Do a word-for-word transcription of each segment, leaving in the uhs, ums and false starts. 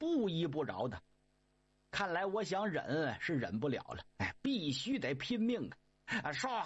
不依不饶的。看来我想忍是忍不了了，哎，必须得拼命啊！啊，唰！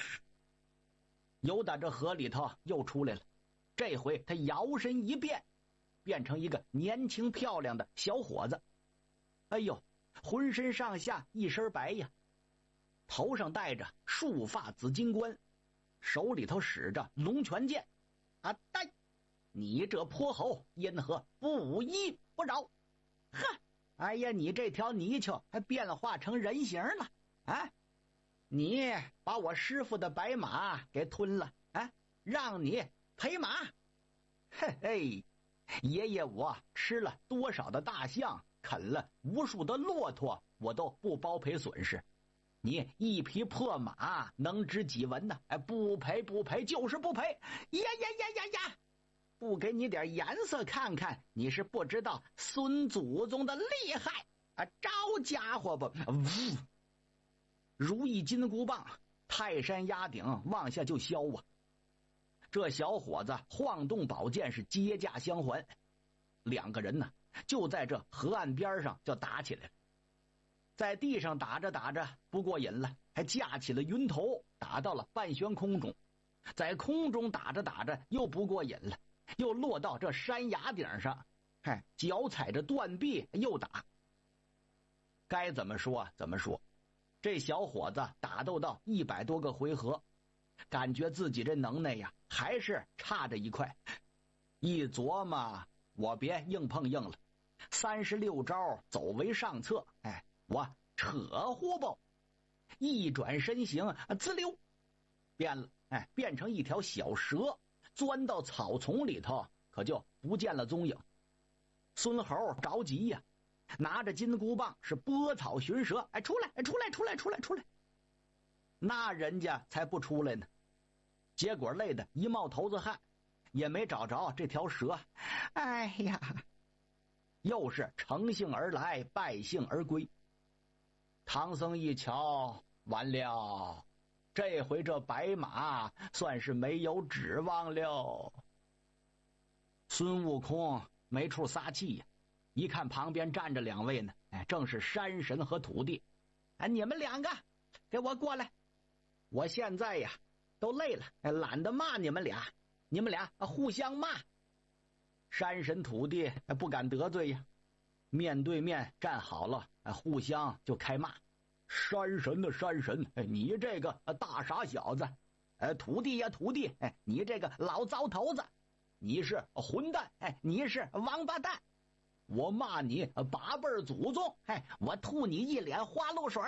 游打这河里头又出来了，这回他摇身一变，变成一个年轻漂亮的小伙子。哎呦，浑身上下一身白呀，头上戴着束发紫金冠，手里头使着龙泉剑。啊呆，你这泼猴，因何不依不饶？呵，哎呀，你这条泥鳅还变化成人形了啊！你把我师傅的白马给吞了啊，让你赔马。嘿嘿，爷爷我吃了多少的大象，啃了无数的骆驼，我都不包赔损失。你一匹破马能值几文呢？哎，不赔不赔就是不赔！呀呀呀呀呀！不给你点颜色看看，你是不知道孙祖宗的厉害啊！招家伙吧！呜，如意金箍棒，泰山压顶，往下就削啊！这小伙子晃动宝剑是接驾相还，两个人呢就在这河岸边上就打起来了。在地上打着打着不过瘾了，还架起了云头，打到了半悬空中。在空中打着打着又不过瘾了，又落到这山崖顶上，嗨，脚踩着断壁又打。该怎么说怎么说，这小伙子打斗到一百多个回合，感觉自己这能耐呀还是差着一块。一琢磨，我别硬碰硬了，三十六招走为上策。哎，我扯呼吧，一转身形，滋溜变了，哎，变成一条小蛇，钻到草丛里头，可就不见了踪影。孙猴着急呀，拿着金箍棒是拨草寻蛇，哎，出来，哎，出来，出来，出来，出来！那人家才不出来呢，结果累得一冒头子汗，也没找着这条蛇。哎呀，又是乘兴而来，败兴而归。唐僧一瞧，完了，这回这白马算是没有指望了。孙悟空没处撒气呀，一看旁边站着两位呢，哎，正是山神和土地。哎，你们两个给我过来，我现在呀都累了，哎，懒得骂你们俩，你们俩互相骂。山神土地不敢得罪呀，面对面站好了，互相就开骂。山神的山神，你这个大傻小子！哎，土地呀土地，哎，你这个老糟头子！你是混蛋，哎，你是王八蛋！我骂你八辈祖宗，哎，我吐你一脸花露水。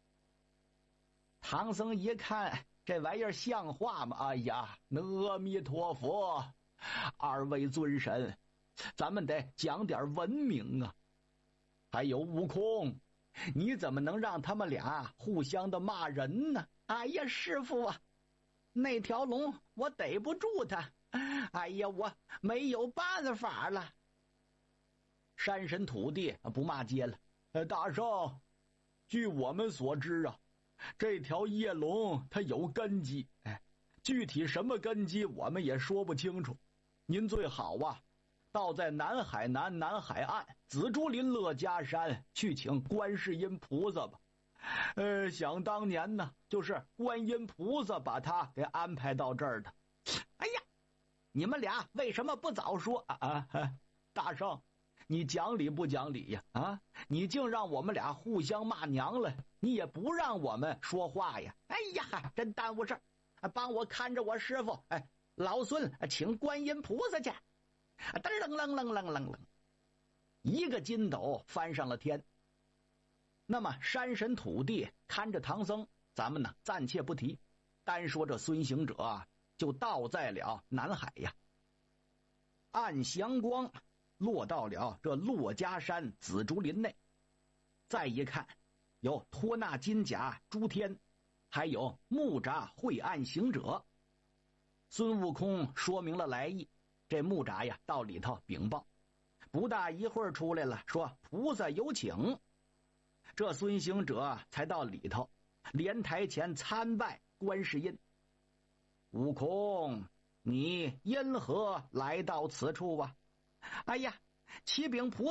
唐僧一看这玩意儿像话吗？哎呀，阿弥陀佛，二位尊神，咱们得讲点文明啊！还有悟空，你怎么能让他们俩互相的骂人呢？哎呀，师傅啊，那条龙我逮不住他，哎呀，我没有办法了。山神土地不骂街了，呃，大圣，据我们所知啊，这条夜龙它有根基，哎，具体什么根基我们也说不清楚。您最好啊，到在南海南南海岸紫竹林乐家山去请观世音菩萨吧。呃，想当年呢，就是观音菩萨把他给安排到这儿的。哎呀，你们俩为什么不早说啊？啊，大圣，你讲理不讲理呀？啊，你竟让我们俩互相骂娘了，你也不让我们说话呀？哎呀，真耽误事儿！帮我看着我师傅，哎，老孙请观音菩萨去。噔楞楞楞楞楞楞，一个筋斗翻上了天。那么山神土地看着唐僧，咱们呢暂且不提，单说这孙行者就到在了南海呀。暗祥光落到了这珞珈山紫竹林内，再一看，有托那金甲诸天，还有木吒晦暗行者。孙悟空说明了来意，这木吒呀到里头禀报，不大一会儿出来了，说菩萨有请。这孙行者才到里头，莲台前参拜观世音。悟空，你因何来到此处啊？哎呀，启禀菩